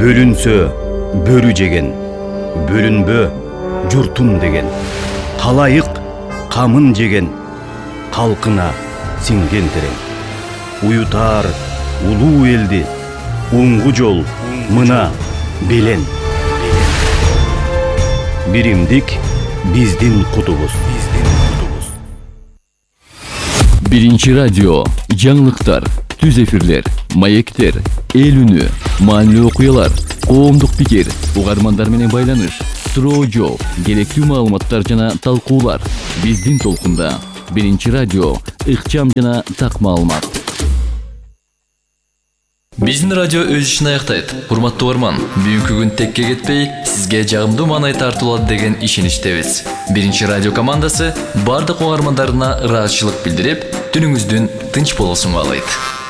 Бөлүнсө бөрү жеген, бөлүнбө журтум деген. Халайык камын жеген, калкына сиңген терең. Уютар улуу элди, уңгу жол мына белен. Биримдик биздин кутубуз. Биринчи радио, жаңылыктар, түз эфирлер, маектер, эл үнү, маанилүү окуялар, коомдук пикир, угармандар менен байланыш, суроо жооп, керектүү маалыматтар жана талкуулар. Биздин толкунда. Биринчи радио, ыкчам жана так маалымат. Биздин радио өз ишин аяктайт. Урматтуу угарман, бүгүнкү күн текке кетпей, сизге жагымдуу маанай тартуулат деген ишеничтебиз. Биринчи радио командасы бардык угармандарына ыраазычылык билдирип, түнүңүздүн тынч болосун каалайт.